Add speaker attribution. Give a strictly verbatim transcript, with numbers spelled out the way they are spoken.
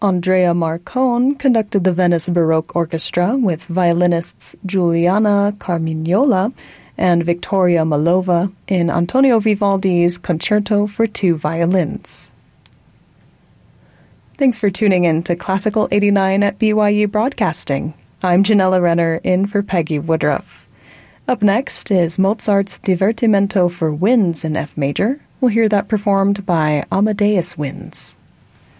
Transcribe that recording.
Speaker 1: Andrea Marcon conducted the Venice Baroque Orchestra with violinists Giuliana Carmignola and Victoria Malova in Antonio Vivaldi's Concerto for Two Violins. Thanks for tuning in to Classical eighty-nine at B Y U Broadcasting. I'm Janella Renner, in for Peggy Woodruff. Up next is Mozart's Divertimento for Winds in F major. We'll hear that performed by Amadeus Winds.